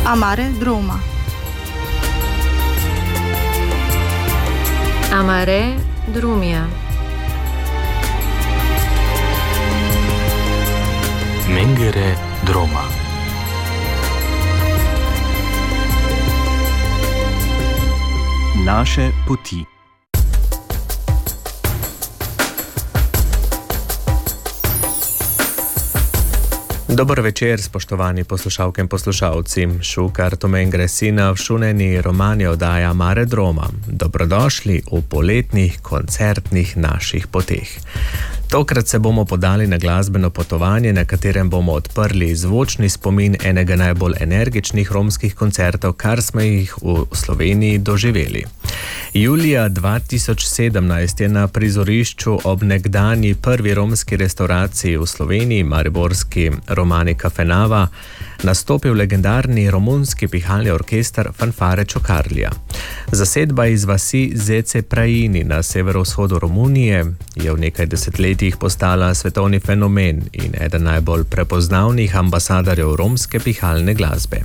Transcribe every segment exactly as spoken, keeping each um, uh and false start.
Amare Droma. Amare Drumia. Mengere Droma. Naše poti. Dober večer, spoštovani poslušalke in poslušalci. Šukar to Mengere sina v šuneni romani oddaja Amare Droma. Dobrodošli v poletnih koncertnih naših poteh. Tokrat se bomo podali na glasbeno potovanje, na katerem bomo odprli zvočni spomin enega najbolj energičnih romskih koncertov, kar smo jih v Sloveniji doživeli. Julija dva tisoč sedemnajst je na prizorišču ob nekdanji prvi romski restauraciji v Sloveniji, mariborski Romani Kafenava, nastopil legendarni romunski pihalni orkester Fanfare Čokarlija. Zasedba iz vasi Zece Prajini na severovzhodu Romunije je v nekaj desetletjih postala svetovni fenomen in eden najbolj prepoznavnih ambasadorjev romske pihalne glasbe.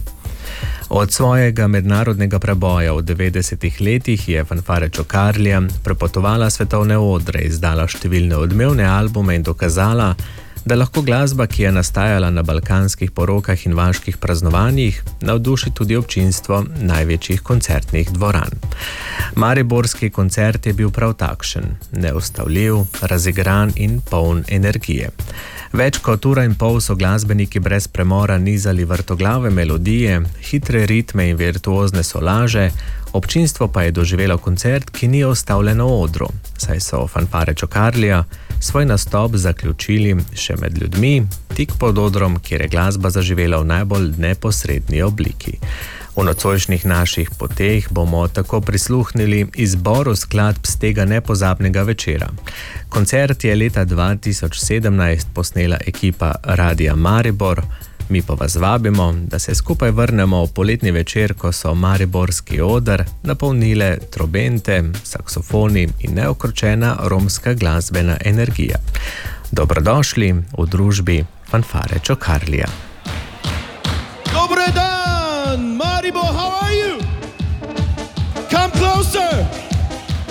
Od svojega mednarodnega preboja v devetdesetih letih je Fanfare Čokarlija prepotovala svetovne odre, izdala številne odmevne albume in dokazala, da lahko glasba, ki je nastajala na balkanskih porokah in vaških praznovanjih, navduši tudi občinstvo največjih koncertnih dvoran. Mariborski koncert je bil prav takšen, neustavljiv, razigran in poln energije. Več kot ura in pol so glasbeniki brez premora nizali vrtoglave melodije, hitre ritme in virtuozne solaže, občinstvo pa je doživelo koncert, ki ni ostal le na odru, saj so Fanfare Čokarlija svoj nastop zaključili še med ljudmi, tik pod odrom, kjer je glasba zaživela v najbolj neposredni obliki. V nocojšnjih naših poteh bomo tako prisluhnili izboru skladb z tega nepozabnega večera. Koncert je leta dva tisoč sedemnajst posnela ekipa Radia Maribor, mi pa vas vabimo, da se skupaj vrnemo v poletni večer, ko so mariborski oder napolnile trobente, saksofoni in neokročena romska glasbena energija. Dobrodošli v družbi Fanfare Čokarlija. Dobre dan, Maribor, how are you?